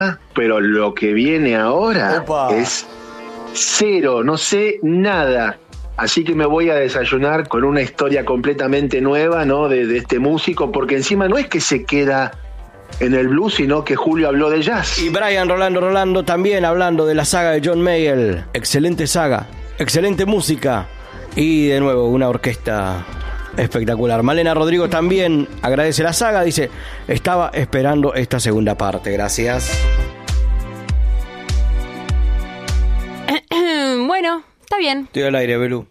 pero lo que viene ahora es cero, no sé nada. Así que me voy a desayunar con una historia completamente nueva, ¿no? De este músico, porque encima no es que se queda en el blues, sino que Julio habló de jazz. Y Brian Rolando también hablando de la saga de John Mayall. Excelente saga, excelente música y de nuevo una orquesta espectacular. Malena Rodrigo también agradece la saga, dice, estaba esperando esta segunda parte. Gracias. Bueno, está bien. Estoy al aire, Belú.